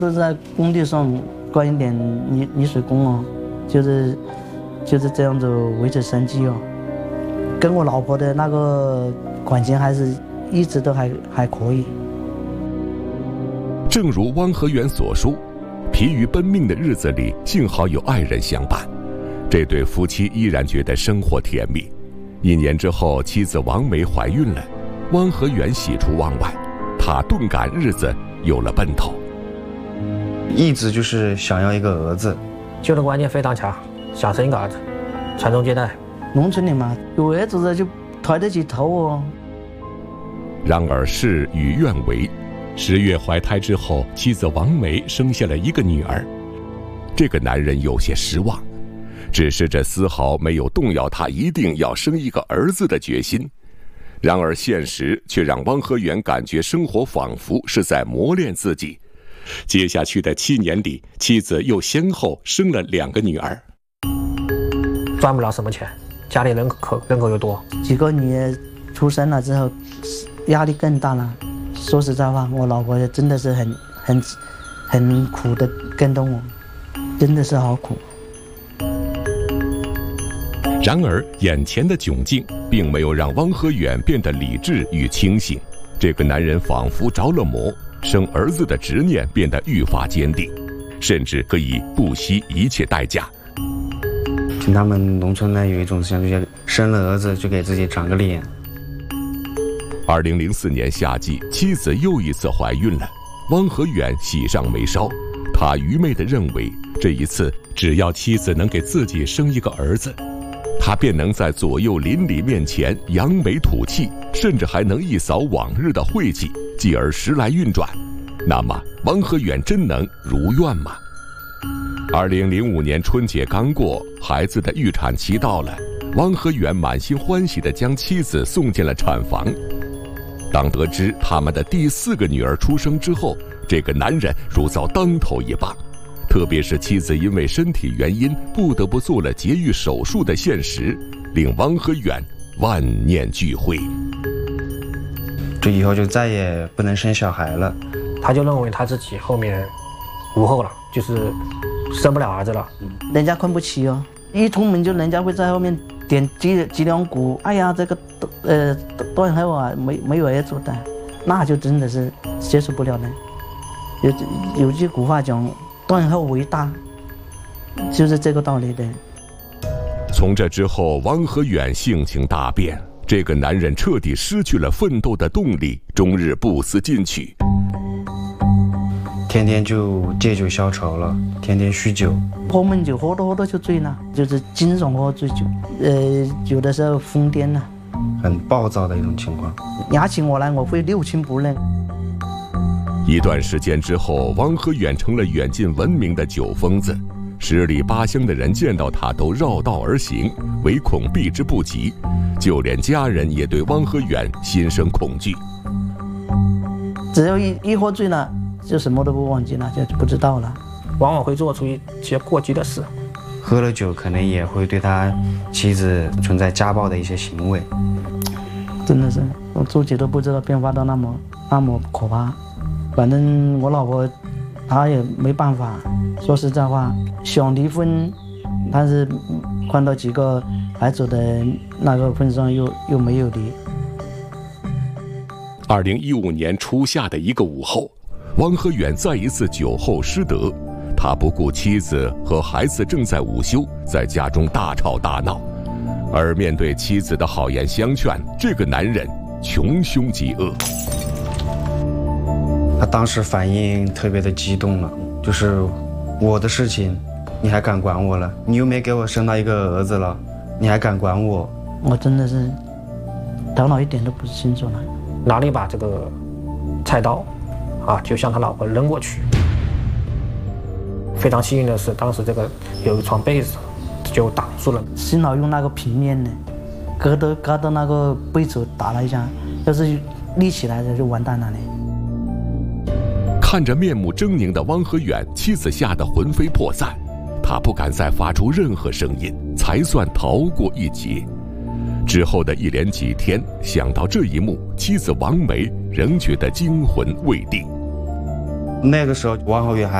都是在工地上干一点泥水工哦，就是这样子维持生计哦。跟我老婆的那个感情还是一直都还可以。 正如汪和元所说，疲于奔命的日子里，幸好有爱人相伴，这对夫妻依然觉得生活甜蜜。1年之后，妻子王梅怀孕了，汪和元喜出望外，他顿感日子有了奔头。 一直就是想要一个儿子， 就的观念非常强，想生一个儿子，传宗接代。 农村里嘛，有儿子的就抬得起头哦。 然而事与愿违，10月怀胎之后，妻子王梅生下了一个女儿。这个男人有些失望，只是这丝毫没有动摇他一定要生一个儿子的决心。然而现实却让汪和元感觉生活仿佛是在磨练自己。接下去的7年里，妻子又先后生了2个女儿。 赚不了什么钱，家里人口又多， 几个女儿出生了之后，压力更大了。说实在话，我老婆真的是很苦的跟着我，真的是好苦。 然而眼前的窘境并没有让汪和远变得理智与清醒，这个男人仿佛着了魔，生儿子的执念变得愈发坚定，甚至可以不惜一切代价。 听他们农村呢有一种思想，就是生了儿子就给自己长个脸。 2004年夏季，妻子又一次怀孕了，汪和远喜上眉梢，他愚昧地认为这一次只要妻子能给自己生一个儿子，他便能在左右邻里面前扬眉吐气，甚至还能一扫往日的晦气，继而时来运转。那么汪和远真能如愿吗？2005年春节刚过，孩子的预产期到了，汪和远满心欢喜地将妻子送进了产房。当得知他们的第4个女儿出生之后，这个男人如遭当头一棒，特别是妻子因为身体原因不得不做了节育手术的现实，令汪和远万念俱灰。 这以后就再也不能生小孩了。 他就认为他自己后面无后了，就是生不了儿子了。 人家看不起哦，一出门就人家会在后面点脊梁骨，哎呀，这个断后啊，没有儿子的，那就真的是接受不了的。有句古话讲，断后为大，就是这个道理的。 从这之后，汪和远性情大变，这个男人彻底失去了奋斗的动力，终日不思进取， 天天就借酒消愁了，天天酗酒， 喝闷酒，喝多就醉了，就是经常喝醉酒，有的时候疯癫了， 很暴躁的一种情况。 拿起我来，我会六亲不认。 一段时间之后，汪和远成了远近闻名的酒疯子，10里8乡的人见到他都绕道而行，唯恐避之不及，就连家人也对汪和远心生恐惧。 只要一喝醉了，就什么都不忘记了，就不知道了， 往往会做出一些过激的事。 喝了酒可能也会对他妻子存在家暴的一些行为。 真的是我自己都不知道变化到那么可怕。反正我老婆她也没办法，说实在话想离婚，但是看到几个孩子的那个份上又没有离。 2015年初夏的一个午后，汪和远再一次酒后失德，他不顾妻子和孩子正在午休，在家中大吵大闹。而面对妻子的好言相劝，这个男人穷凶极恶。 他当时反应特别的激动了，就是我的事情你还敢管我了？你又没给我生到一个儿子了，你还敢管我？ 我真的是头脑一点都不清楚了。 拿了一把这个菜刀就向他老婆扔过去。非常幸运的是，当时这个有一床被子就挡住了。 幸好用那个平面的割到那个被子打了一下，要是立起来的就完蛋了呢。 看着面目狰狞的汪和远，妻子吓得魂飞魄散，他不敢再发出任何声音，才算逃过一劫。之后的一连几天，想到这一幕，妻子王梅仍觉得惊魂未定。 那个时候王浩宇还